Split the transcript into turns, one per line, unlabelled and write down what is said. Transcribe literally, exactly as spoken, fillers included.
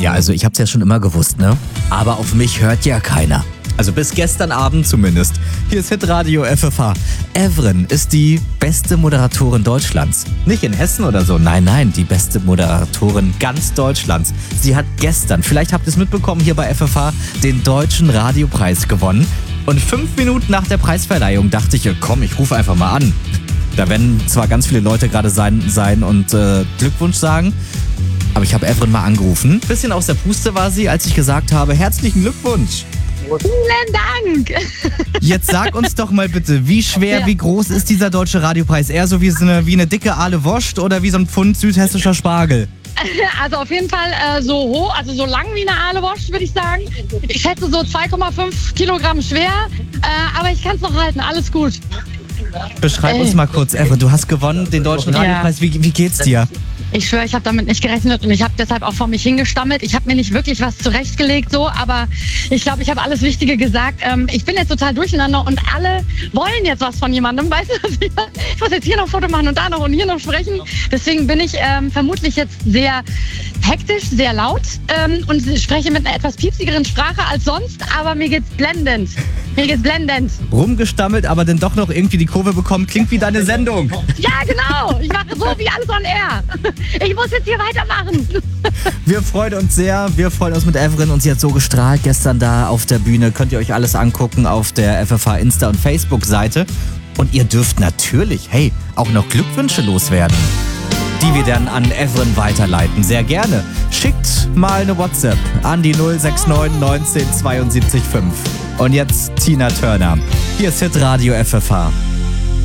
Ja, also ich hab's ja schon immer gewusst, ne? Aber auf mich hört ja keiner. Also bis gestern Abend zumindest. Hier ist Hitradio F F H. Evren ist die beste Moderatorin Deutschlands. Nicht in Hessen oder so, nein, nein, die beste Moderatorin ganz Deutschlands. Sie hat gestern, vielleicht habt ihr es mitbekommen, hier bei F F H den Deutschen Radiopreis gewonnen. Und fünf Minuten nach der Preisverleihung dachte ich, ja, komm, ich rufe einfach mal an. Da werden zwar ganz viele Leute gerade sein, sein und äh, Glückwunsch sagen, aber ich habe Evren mal angerufen. Bisschen aus der Puste war sie, als ich gesagt habe, herzlichen Glückwunsch.
Vielen Dank.
Jetzt sag uns doch mal bitte, wie schwer,
Ja.
wie groß ist dieser Deutsche Radiopreis? Eher so wie, so eine, wie eine dicke Aale Wurst oder wie so ein Pfund südhessischer Spargel?
Also auf jeden Fall äh, so hoch, also so lang wie eine Aale-Wurst, würde ich sagen. Ich schätze so zwei Komma fünf Kilogramm schwer, äh, aber ich kann es noch halten, alles gut.
Beschreib
Ey.
uns mal kurz, Evren, du hast gewonnen, den Deutschen
Ja.
Radiopreis. Wie, wie geht's dir?
Ich schwöre, ich habe damit nicht gerechnet und ich habe deshalb auch vor mich hingestammelt. Ich habe mir nicht wirklich was zurechtgelegt, so, aber ich glaube, ich habe alles Wichtige gesagt. Ähm, ich bin jetzt total durcheinander und alle wollen jetzt was von jemandem. Weißt du, ich muss jetzt hier noch ein Foto machen und da noch und hier noch sprechen. Deswegen bin ich ähm, vermutlich jetzt sehr hektisch, sehr laut ähm, und spreche mit einer etwas piepsigeren Sprache als sonst, aber mir geht's blendend. Mir geht's blendend.
Rumgestammelt, aber dann doch noch irgendwie die Kurve bekommen. Klingt wie deine Sendung.
Ja, genau. Ich mache so wie alles on air. Ich muss jetzt hier weitermachen.
Wir freuen uns sehr. Wir freuen uns mit Evren und sie hat so gestrahlt gestern da auf der Bühne. Könnt ihr euch alles angucken auf der F F H Insta- und Facebook-Seite. Und ihr dürft natürlich, hey, auch noch Glückwünsche loswerden, die wir dann an Evren weiterleiten. Sehr gerne. Schickt mal eine WhatsApp an die null sechs neun neunzehn zweiundsiebzig fünf. Und jetzt Tina Turner. Hier ist Hitradio F F H.